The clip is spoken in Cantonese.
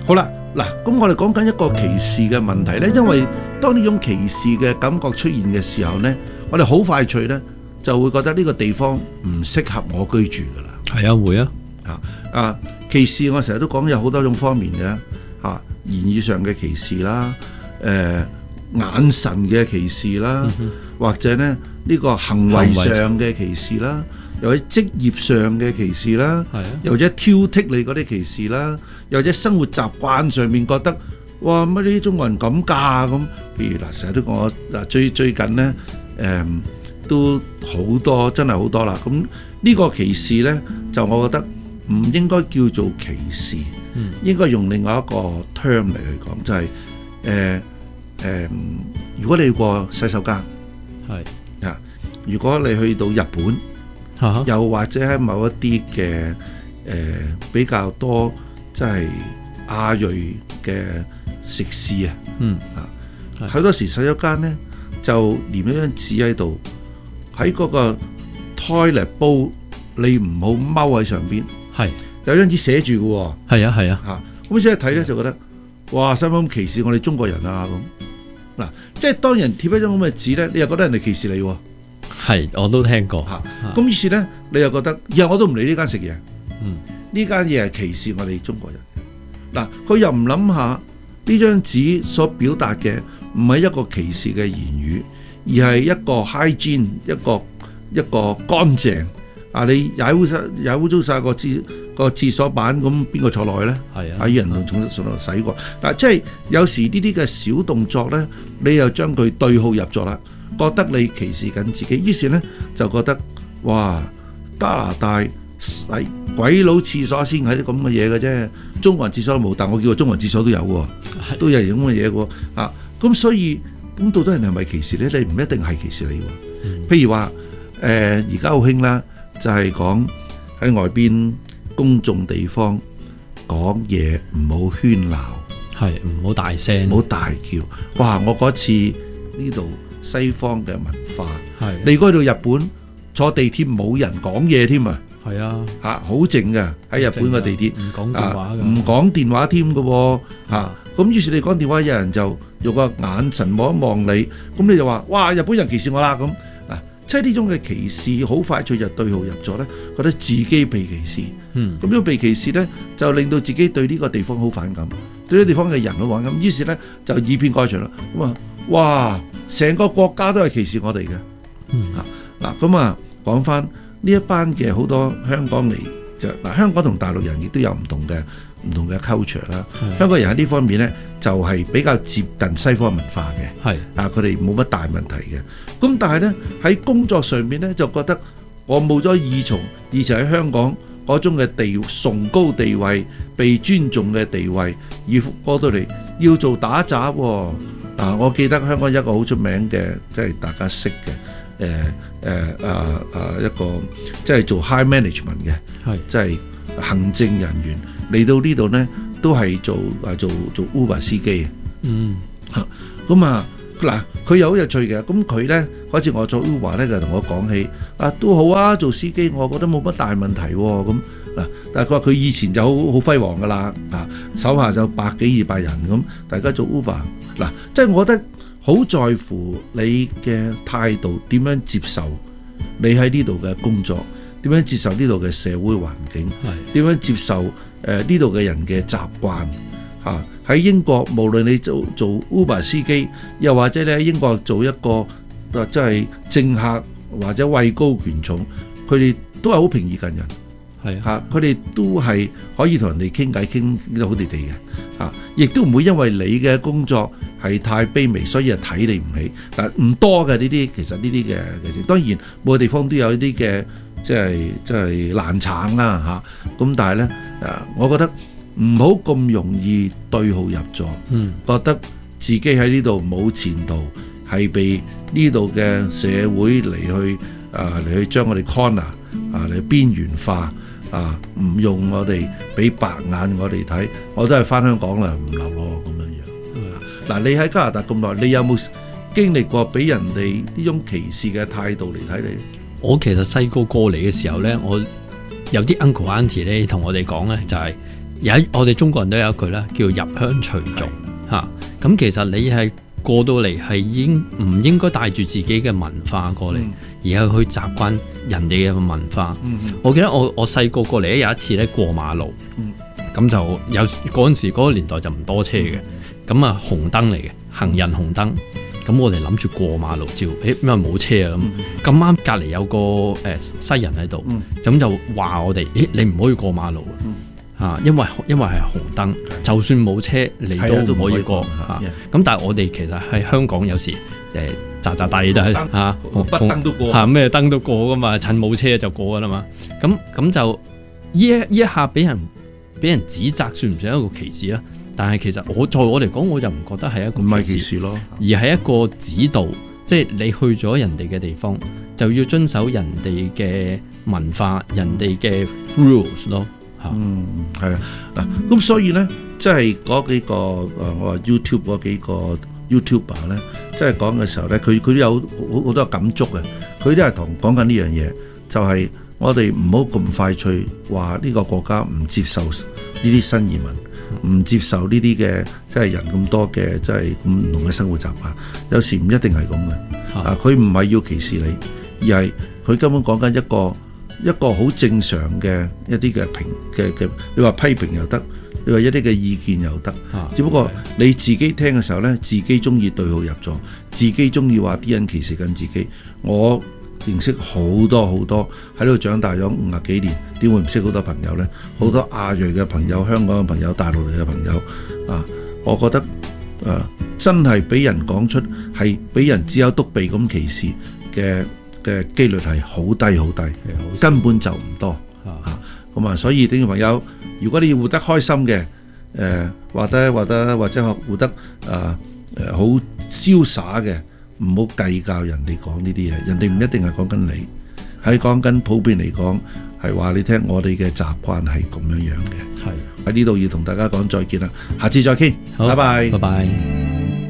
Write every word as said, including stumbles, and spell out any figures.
好啦，嗱，咁我哋講緊一個歧視嘅問題呢，因為當呢種歧視嘅感覺出現嘅時候呢，我哋好快脆呢就會覺得呢個地方唔適合我居住噶啦。 係啊，會啊。 啊啊！歧視我成日都講有好多種方面嘅嚇、啊，言語上嘅歧視啦，誒、呃、眼神嘅歧視啦，嗯、或者咧呢、呢個行為上嘅歧視啦，又或者職業上嘅歧視啦， 啊、 又或者挑剔你嗰啲歧視啦，又或者生活習慣上面覺得哇乜啲中國人咁㗎咁，譬如嗱成日都講我嗱最最近咧誒、嗯、都好多真係好多啦，咁呢個歧視咧就我覺得。唔應該叫做歧視，嗯、應該用另外一個 term 嚟去講，就係誒誒，如果你去過洗手間，係啊，如果你去到日本，啊、又或者喺某一啲嘅誒比較多即係亞裔嘅食肆啊，嗯啊，好多時洗手間咧就連一張紙喺度，喺嗰個 toilet bowl，你唔好踎喺上邊。係，就有張紙寫住嘅喎。係啊係啊，嚇咁先一睇咧就覺得，哇！使唔使咁歧視我哋中國人啊咁？嗱，即係當人貼一張咁嘅紙咧，你又覺得人哋歧視你喎。係，我都聽過嚇。咁、啊、於是咧，你又覺得，以後我都唔嚟呢間食嘢。嗯，呢間嘢係歧視我哋中國人。嗱，佢又唔諗下呢張紙所表達嘅唔係一個歧視嘅言語，而係一個 hygiene， 一個一個乾淨。啊！你踩污曬、踩污糟曬個廁個廁所板，咁邊個坐落去咧？係啊，阿人同重新上洗過。嗱、啊，即係有時呢啲嘅小動作咧，你又將佢對號入座啦，覺得你歧視緊自己，於是咧就覺得哇，加拿大係鬼佬廁所先係啲咁嘅嘢嘅啫，中國人廁所都冇，但我叫過中國人廁所都有喎，都有咁嘅嘢喎。啊，咁所以咁到底人係咪歧視咧？你唔一定係歧視你喎。嗯、譬如話誒，而家好興啦。就係講喺外邊公眾地方講嘢唔好喧鬧，係唔好大聲，唔好大叫。哇！我嗰次呢度西方嘅文化，係你如果去到日本坐地鐵冇人講嘢添啊，係啊嚇好靜嘅喺日本嘅地鐵，唔講電話嘅，唔講電話添嘅喎嚇。咁於是你講電話，有人就用個眼神望一望你，咁你就話哇！日本人歧視我啦咁。即係呢種嘅歧視，好快脆就對號入座咧，覺得自己被歧視。嗯，咁樣被歧視咧，就令到自己對呢個地方好反感，對呢個地方嘅人好反感。於是咧就以偏概全啦。咁啊，哇！成個國家都係歧視我哋嘅。嗯，嗱咁啊，講翻呢一班嘅好多香港嚟就嗱，香港同大陸人亦都有唔同嘅唔同嘅 culture 啦。香港人喺呢方面咧就係比較接近西方文化嘅。係啊，佢哋冇乜大問題嘅。咁但係咧喺工作上面咧就覺得我冇咗以從以前喺香港嗰種嘅地崇高地位、被尊重嘅地位，而過到嚟要做打雜喎。啊，我記得香港一個好出名嘅，即係大家識嘅，誒誒啊啊一個即係做 high management 嘅，係即係行政人員嚟到呢度咧都係做啊做做 Uber 司機。嗯，咁啊。嗱，佢有好有趣嘅，咁佢咧嗰次我做 Uber 咧就同我講起，啊都好啊，做司機我覺得冇乜大問題喎，咁嗱，但係佢話佢以前就好好輝煌噶啦，啊手下就百幾二百人咁，大家做 Uber，嗱，即係我覺得好在乎你嘅態度，點樣接受你喺呢度嘅工作，點樣接受呢度嘅社會環境，點樣接受誒呢度嘅人嘅習慣。啊！喺英國，無論你做做 Uber 司機，又或者你喺英國做一個即係政客或者位高權重，佢哋都係好平易近人，係嚇，佢哋都係可以同人哋傾偈傾得好地地嘅，嚇，亦都唔會因為你嘅工作係太卑微，所以係睇你唔起。但唔多嘅呢啲，其實呢啲嘅嘅，當然每個地方都有一啲嘅，即係即係難產啦嚇。咁但係咧，誒，我覺得。唔好咁容易對號入座，嗯、覺得自己喺呢度冇前途，係被呢度嘅社會嚟去啊嚟去將我哋 corner 啊嚟邊緣化啊，唔用我哋俾白眼我哋睇，我都係翻香港啦，唔留咯咁樣樣。嗱、嗯，你喺加拿大咁耐，你有冇經歷過俾人哋呢種歧視嘅態度嚟睇你？ 我其實細個過嚟嘅時候咧，我有啲 uncle auntie 咧同我哋講咧，就係、是。 有一我哋中國人都有一句啦，叫入鄉隨俗嚇。咁、啊、其實你係過到嚟係已經唔應該帶住自己嘅文化過嚟，嗯、而係去習慣人哋嘅文化。嗯嗯、我記得我我細個過嚟咧有一次咧過馬路，咁、嗯、就有嗰陣時嗰個年代就唔多車嘅，咁啊、嗯、紅燈嚟嘅行人紅燈。咁我哋諗住過馬路照，誒因為冇車啊咁，咁啱隔離有個誒西人喺度，咁、嗯、就話我哋，誒你唔可以過馬路啊，嚇、嗯，因為因為係紅燈，就算冇車你都唔可以過嚇。咁但係我哋其實喺香港有時誒扎扎地都係嚇， 乜燈都過嚇，咩燈都過噶嘛，趁冇車就過噶啦嘛。咁咁就呢一呢一下俾人俾人指責，算唔算一個歧視啊？但係其實我在我嚟講，我就唔覺得係一個唔係歧視咯， 而係一個指導，即係你去咗人哋嘅地方，就要遵守人哋嘅文化、人哋嘅 rules 咯嚇。 嗯，係啊，嗱，咁所以咧，即係嗰幾個誒，我話 YouTube 嗰幾個 YouTuber 咧，即係講嘅時候咧，佢佢都有好好多感觸嘅，佢都係同講緊呢樣嘢，就係、是、我哋唔好咁快脆話呢個國家唔接受呢啲新移民。唔接受呢啲嘅即係人咁多嘅即係咁唔同嘅生活習慣，有時唔一定係咁嘅。啊，佢唔係要歧視你，而係佢根本講緊一個一個好正常嘅一啲嘅評嘅嘅，你話批評又得，你話一啲嘅意見又得。啊、只不過你自己聽嘅時候呢，自己中意對號入座，自己中意話啲人歧視緊自己。我認識好多好多喺度長大咗五十幾年，點會唔識好多朋友呢？好多亞裔嘅朋友、香港嘅朋友、大陸嚟嘅朋友啊，我覺得誒、啊、真係俾人講出係俾人只有篤鼻咁歧視嘅嘅機率係好低好低，根本就唔多啊。咁啊，所以聽眾朋友，如果你要活得開心嘅，誒或者或者或者學活得誒誒好瀟灑嘅。唔好計較人哋講呢啲嘢，人哋唔一定係講緊你，喺講緊普遍嚟講係話你聽，我哋嘅習慣係咁樣樣嘅。係喺呢度要同大家講再見啦，下次再傾，拜拜， 拜拜。